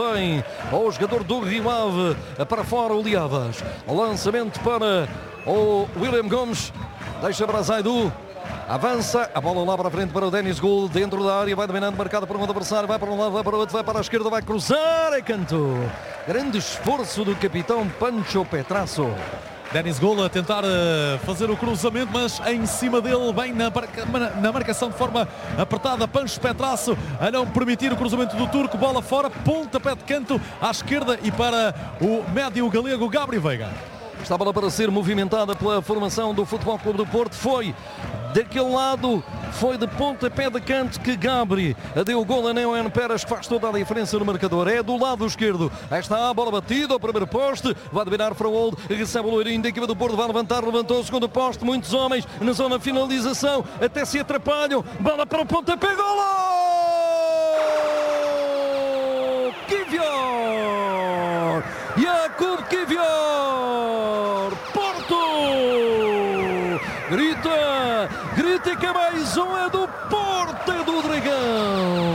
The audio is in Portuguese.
bem ao jogador do Rio Ave, para fora o Liavas. O lançamento para o William Gomes, deixa para Zaidu. Avança, a bola lá para frente para o Denis Gould, dentro da área, vai dominando, marcado por um adversário, vai para um lado, vai para o outro, vai para a esquerda, vai cruzar, é canto. Grande esforço do capitão Pancho Petrasso. Denis Gould a tentar fazer o cruzamento, mas em cima dele, bem na marcação de forma apertada, Pancho Petrasso a não permitir o cruzamento do turco, bola fora, pontapé de canto à esquerda e para o médio galego Gabri Veiga. Estava lá para ser movimentada pela formação do Futebol Clube do Porto, foi daquele lado, foi de pontapé de canto que Gabri deu o gol a Neoen Pérez, que faz toda a diferença no marcador. É do lado esquerdo, aí está a bola batida, o primeiro poste, vai dominar Fraold, recebe o Loirinho da equipa do Porto, vai levantar, levantou o segundo poste, muitos homens na zona de finalização, até se atrapalham, bola para o pontapé, golo! Kivior! Jakub Kivior! Porto! Grita que mais um é do Porto, é do Dragão!